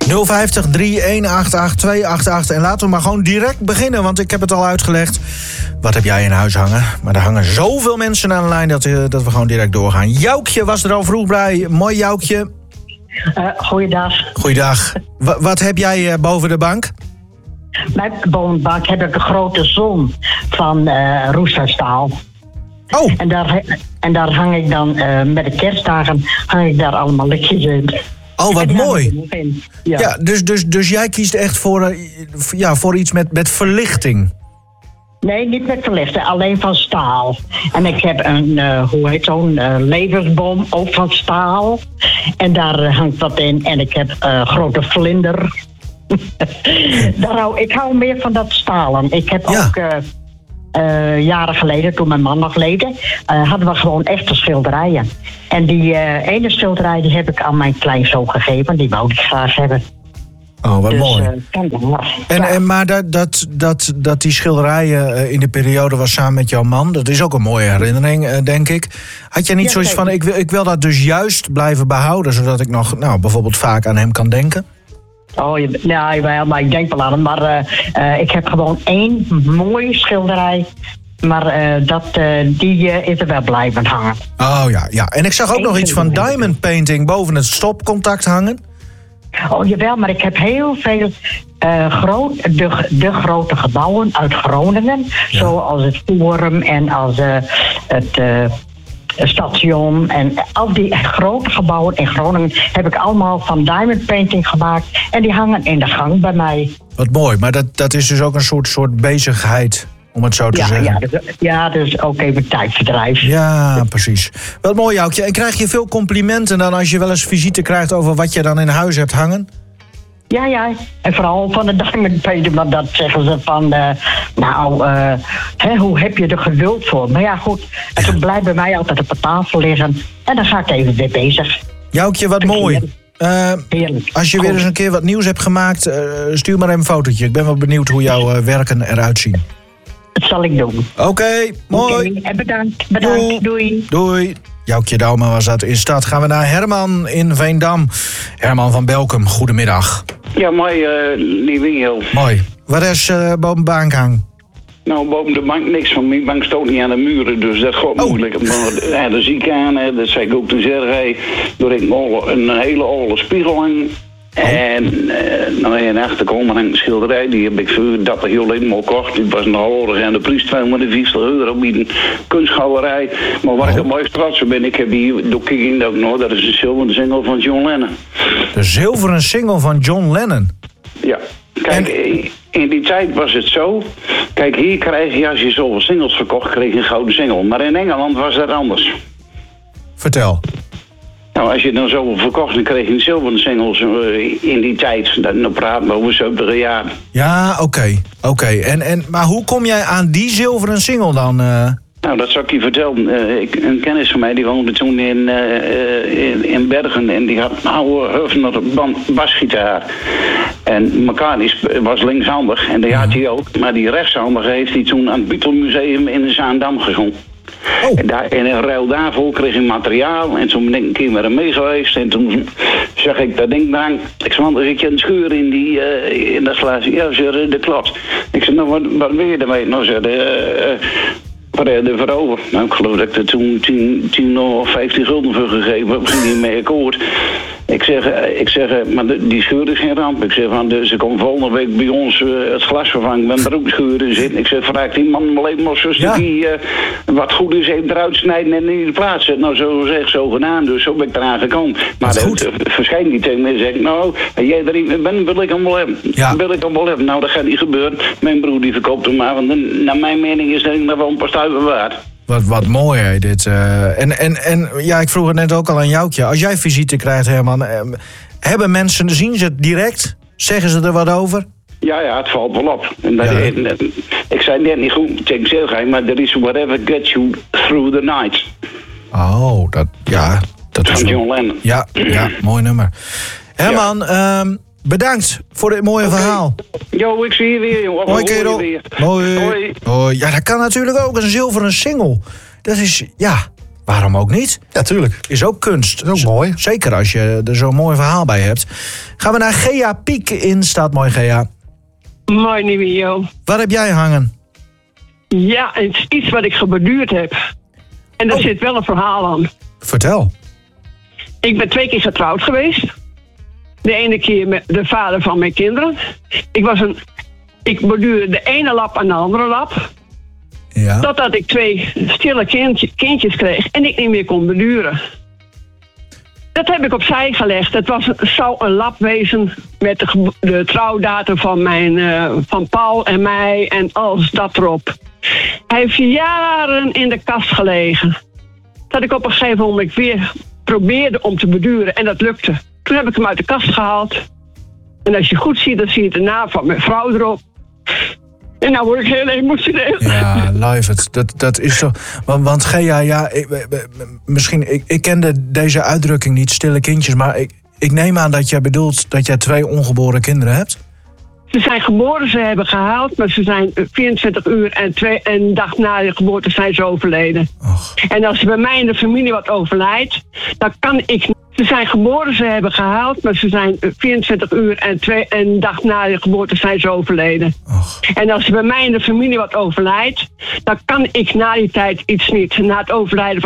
050 3188 288. En laten we maar gewoon direct beginnen, want ik heb het al uitgelegd. Wat heb jij in huis hangen? Maar er hangen zoveel mensen aan de lijn dat we gewoon direct doorgaan. Joukje was er al vroeg bij. Mooi Joukje. Goeiedag. Goeiedag. Wat heb jij boven de bank? Bij de bovenbank heb ik een grote zon van roesterstaal. Oh. En daar hang ik dan met de kerstdagen hang ik daar allemaal lichtjes in. Oh, wat mooi. Ja, dus jij kiest echt voor iets met verlichting? Nee, niet met verlichting, alleen van staal. En ik heb een levensboom, ook van staal. En daar hangt wat in. En ik heb een grote vlinder. Ik hou meer van dat stalen. Ik heb ook jaren geleden, toen mijn man nog leefde, hadden we gewoon echte schilderijen. En die ene schilderij die heb ik aan mijn kleinzoon gegeven. Die wou ik graag hebben. Oh, wat mooi. Maar dat die schilderijen in de periode was samen met jouw man, dat is ook een mooie herinnering, denk ik. Had jij niet zoiets van, ik wil dat dus juist blijven behouden, zodat ik nog bijvoorbeeld vaak aan hem kan denken? Oh, ja, maar ik denk wel aan hem. Maar ik heb gewoon één mooie schilderij. Maar die is er wel blijven hangen. Oh ja. En ik zag ook nog iets van diamond painting boven het stopcontact hangen. Oh jawel, maar ik heb heel veel de grote gebouwen uit Groningen. Ja. Zoals het Forum en als het station. En al die grote gebouwen in Groningen heb ik allemaal van diamond painting gemaakt. En die hangen in de gang bij mij. Wat mooi, maar dat is dus ook een soort bezigheid, om het zo te zeggen. Dus ook even tijdverdrijf. Ja, precies. Wat mooi, Joukje. En krijg je veel complimenten dan als je wel eens visite krijgt over wat je dan in huis hebt hangen? Ja. En vooral van de diamond painting, want dat zeggen ze van, hoe heb je er geduld voor? Maar ja, goed, het blijft bij mij altijd op de tafel liggen. En dan ga ik even weer bezig. Joukje, wat mooi. Als je weer eens een keer wat nieuws hebt gemaakt, stuur maar even een fotootje. Ik ben wel benieuwd hoe jouw werken eruit zien. Dat zal ik doen. Oké, mooi. En bedankt. Doei. Joukje Douwma was dat in stad. Gaan we naar Herman in Veendam. Herman van Belkum, goedemiddag. Ja, mooi, lieve. Mooi. Wat is boven de bank hangen? Nou, boven de bank niks van. Mijn bank stoot niet aan de muren, dus dat gaat moeilijk. Maar de ziek aan, dat zei ik ook te zeggen. Door een hele oude spiegel hangen. En in achterkomen hangt een schilderij, die heb ik voor 30 jaar helemaal gekocht. Die was nog hoger en de prijs €250 bij een kunstgalerij. Maar waar ik het mooiste trots op ben, ik heb hier, door Kicking ook nog, dat is een zilveren single van John Lennon. De zilveren single van John Lennon? Ja. Kijk, in die tijd was het zo. Kijk, hier krijg je, als je zoveel singles verkocht, kreeg je een gouden single. Maar in Engeland was dat anders. Vertel. Nou, als je dan zoveel verkocht, dan kreeg je zilveren singles in die tijd. Dan praten we over 70 jaar. Ja, oké. Maar hoe kom jij aan die zilveren single dan? Nou, dat zal ik je vertellen. Een kennis van mij, die woonde toen in Bergen. En die had een oude Hufner basgitaar. En McCartney was linkshandig. En die had hij ook. Maar die rechtshandige heeft hij toen aan het Beatle-museum in Zaandam gezongen. Oh. En in ruil daarvoor kreeg ik materiaal. En toen ben ik een keer met hem mee geweest. En toen zag ik dat ding daar. Ik zei, want ik een scheur in dat glaasje. Ja, zei, dat klopt. Ik zei, nou, wat wil je ermee? Nou, zei er over. Nou, ik geloof dat ik er toen 10 of 15 gulden voor gegeven heb. Ging niet mee akkoord. Ik zeg, maar die scheur is geen ramp. Ik zeg, ze komt volgende week bij ons het glas vervangen met een rookscheur in zit. Ik zeg, vraag die man maar even of die wat goed is even eruit snijden en in de plaats zetten. Nou, zo zeg zo gedaan, dus zo ben ik eraan gekomen. Maar dat verschijnt niet tegen me en zegt, nou, jij er niet bent, wil ik hem wel hebben. Ja. Wil ik hem wel hebben. Nou, dat gaat niet gebeuren. Mijn broer die verkoopt hem maar, want naar mijn mening is dat ik nog wel een paar stuiven waard. Wat mooi, hè, dit. En ja, ik vroeg het net ook al aan Joukje. Als jij visite krijgt, Herman, hebben mensen, zien ze het direct? Zeggen ze er wat over? Ja, het valt wel op. Ik zei net niet goed tegen Zilgijn, maar er is whatever gets you through the night. Oh, dat is John Lennon. Ja, mooi nummer. Herman, bedankt voor dit mooie verhaal. Jo, ik zie je weer, jongen. Hoi, kerel. Hoi. Ja, dat kan natuurlijk ook. Een zilveren single. Dat is, Waarom ook niet? Ja, tuurlijk. Is ook kunst. Is ook mooi. Zeker als je er zo'n mooi verhaal bij hebt. Gaan we naar Gea Piek in Stad. Mooi, Gea. Mooi, Nieuwe. Waar heb jij hangen? Ja, het is iets wat ik geborduurd heb. En daar zit wel een verhaal aan. Vertel. Ik ben 2 keer getrouwd geweest. De ene keer met de vader van mijn kinderen. Ik borduurde de ene lap aan de andere lap. Ja. Totdat ik 2 stille kindjes kreeg en ik niet meer kon borduren. Dat heb ik opzij gelegd. Het zou een lap wezen met de trouwdatum van Paul en mij en alles dat erop. Hij heeft jaren in de kast gelegen. Dat ik op een gegeven moment weer probeerde om te borduren en dat lukte. Toen heb ik hem uit de kast gehaald. En als je goed ziet, dan zie je de naam van mijn vrouw erop. En nou word ik heel emotioneel. Ja, live het. Dat is zo. Want Gea, ik kende deze uitdrukking niet, stille kindjes. Maar ik neem aan dat jij bedoelt dat jij 2 ongeboren kinderen hebt. Ze zijn geboren, ze hebben gehaald, maar ze zijn 24 uur en een dag na de geboorte zijn ze overleden. Och. En als er bij mij in de familie wat overlijdt, dan kan ik. Ze zijn geboren, ze hebben gehaald, maar ze zijn 24 uur en een dag na de geboorte zijn ze overleden. Och. En als er bij mij in de familie wat overlijdt, dan kan ik na die tijd iets niet. Na het overlijden